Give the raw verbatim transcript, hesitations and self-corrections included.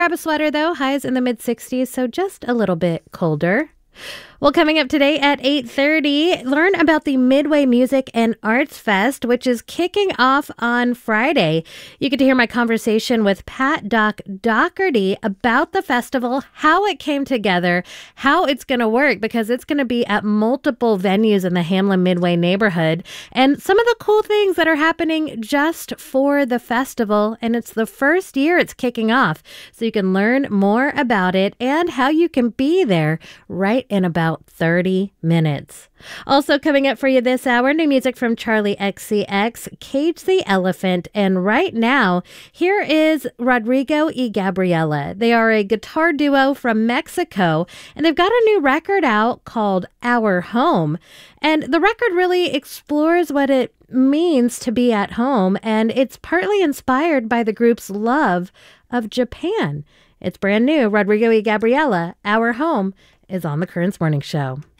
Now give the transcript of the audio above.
Grab a sweater, though. Highs in the mid sixties, so just a little bit colder. Well, coming up today at eight thirty, learn about the Midway Music and Arts Fest, which is kicking off on Friday. You get to hear my conversation with Pat Doc Doherty about the festival, how it came together, how it's going to work, because it's going to be at multiple venues in the Hamlin Midway neighborhood, and some of the cool things that are happening just for the festival. And it's the first year it's kicking off, so you can learn more about it and how you can be there right in about thirty minutes. Also coming up for you this hour, new music from Charlie X C X, Cage the Elephant, and right now, here is Rodrigo y Gabriela. They are a guitar duo from Mexico, and they've got a new record out called Our Home. And the record really explores what it means to be at home, and it's partly inspired by the group's love of Japan. It's brand new. Rodrigo y Gabriela, Our Home, is on the Currents Morning Show.